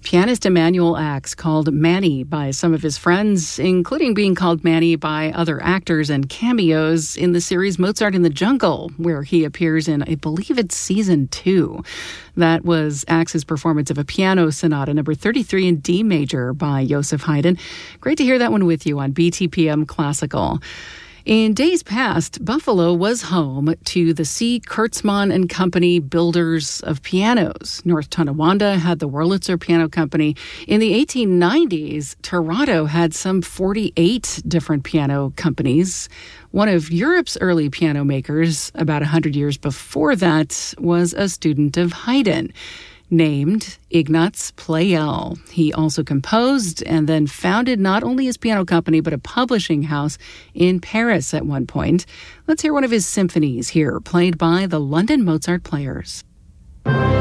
Pianist Emanuel Ax, called Manny by some of his friends, including being called Manny by other actors and cameos in the series Mozart in the Jungle, where he appears in, I believe it's season 2. That was Ax's performance of a piano sonata, number 33 in D major by Joseph Haydn. Great to hear that one with you on BTPM Classical. In days past, Buffalo was home to the C. Kurtzman and Company builders of pianos. North Tonawanda had the Wurlitzer Piano Company. In the 1890s, Toronto had some 48 different piano companies. One of Europe's early piano makers, about 100 years before that, was a student of Haydn, named Ignaz Pleyel. He also composed and then founded not only his piano company, but a publishing house in Paris at one point. Let's hear one of his symphonies here, played by the London Mozart Players.